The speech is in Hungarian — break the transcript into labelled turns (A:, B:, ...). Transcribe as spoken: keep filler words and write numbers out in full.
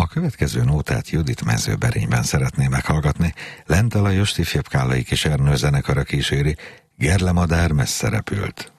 A: A következő nótát Judit Mezőberényben szeretné meghallgatni. Lente Lajos ifjabb Kállai Kis Ernő zenekara kíséri, Gerle madár messze repült.